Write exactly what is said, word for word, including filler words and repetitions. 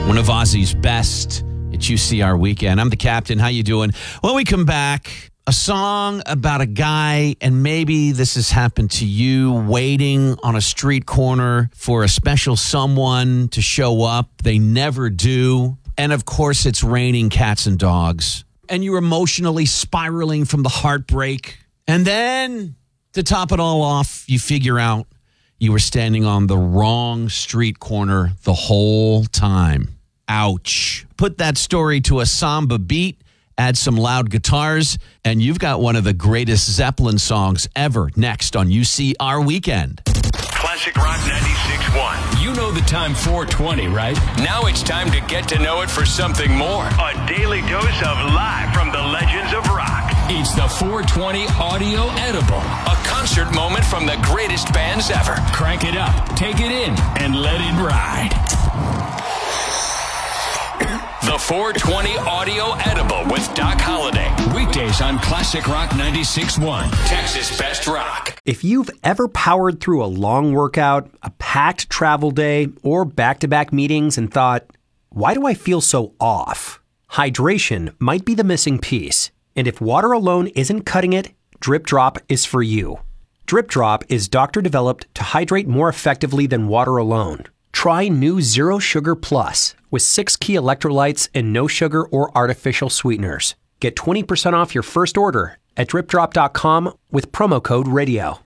One of Ozzy's best at U C R Weekend. I'm the captain. How you doing? When we come back, a song about a guy, and maybe this has happened to you, waiting on a street corner for a special someone to show up. They never do. And of course, it's raining cats and dogs. And you're emotionally spiraling from the heartbreak. And then, to top it all off, you figure out you were standing on the wrong street corner the whole time. Ouch. Put that story to a samba beat, add some loud guitars, and you've got one of the greatest Zeppelin songs ever next on U C R Weekend. Classic Rock ninety-six point one. You know the time four twenty, right? Now it's time to get to know it for something more. A daily dose of live from the legends of rock. It's the four twenty Audio Edible, a concert moment from the greatest bands ever. Crank it up, take it in, and let it ride. The four twenty Audio Edible with Doc Holliday. Weekdays on Classic Rock ninety-six point one, Texas Best Rock. If you've ever powered through a long workout, a packed travel day, or back-to-back meetings and thought, why do I feel so off? Hydration might be the missing piece. And if water alone isn't cutting it, Drip Drop is for you. Drip Drop is doctor-developed to hydrate more effectively than water alone. Try new Zero Sugar Plus with six key electrolytes and no sugar or artificial sweeteners. Get twenty percent off your first order at drip drop dot com with promo code radio.